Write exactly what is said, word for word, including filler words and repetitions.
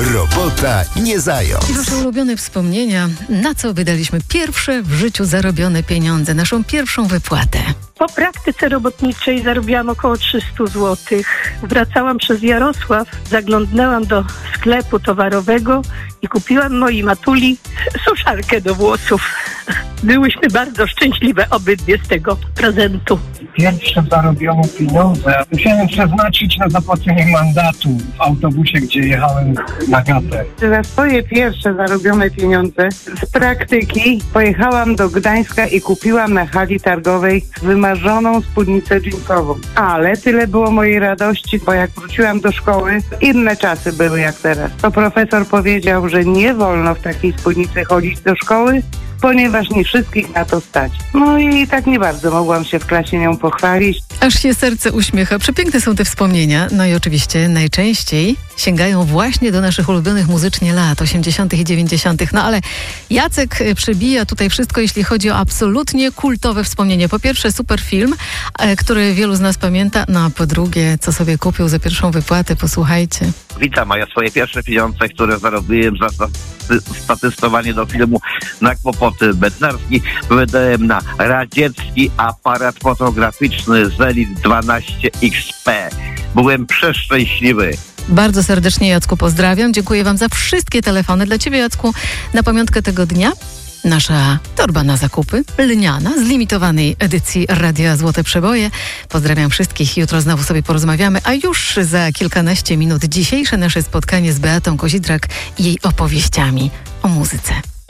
Robota nie zając. I wasze ulubione wspomnienia, na co wydaliśmy pierwsze w życiu zarobione pieniądze, naszą pierwszą wypłatę. Po praktyce robotniczej zarobiłam około trzysta złotych. Wracałam przez Jarosław, zaglądnęłam do sklepu towarowego i kupiłam mojej matuli suszarkę do włosów. Byłyśmy bardzo szczęśliwe obydwie z tego prezentu. Pierwsze zarobione pieniądze musiałem przeznaczyć na zapłacenie mandatu w autobusie, gdzie jechałem na gatę. Za swoje pierwsze zarobione pieniądze z praktyki pojechałam do Gdańska i kupiłam na hali targowej wymarzoną spódnicę dżinsową. Ale tyle było mojej radości, bo jak wróciłam do szkoły, inne czasy były jak teraz. To profesor powiedział, że nie wolno w takiej spódnicy chodzić do szkoły, ponieważ nie wszystkich na to stać. No i tak nie bardzo mogłam się w klasie nią pochwalić. Aż się serce uśmiecha. Przepiękne są te wspomnienia. No i oczywiście najczęściej sięgają właśnie do naszych ulubionych muzycznie lat osiemdziesiątych i dziewięćdziesiątych. No ale Jacek przebija tutaj wszystko, jeśli chodzi o absolutnie kultowe wspomnienie. Po pierwsze super film, który wielu z nas pamięta, no a po drugie, co sobie kupił za pierwszą wypłatę. Posłuchajcie. Witam, a ja swoje pierwsze pieniądze, które zarobiłem za statystowanie do filmu na kłopoty bednarski, wydałem na radziecki aparat fotograficzny Zelit dwanaście X P. Byłem przeszczęśliwy. Bardzo serdecznie, Jacku, pozdrawiam. Dziękuję wam za wszystkie telefony. Dla ciebie, Jacku, na pamiątkę tego dnia nasza torba na zakupy, lniana, z limitowanej edycji Radia Złote Przeboje. Pozdrawiam wszystkich. Jutro znowu sobie porozmawiamy, a już za kilkanaście minut dzisiejsze nasze spotkanie z Beatą Kozidrak i jej opowieściami o muzyce.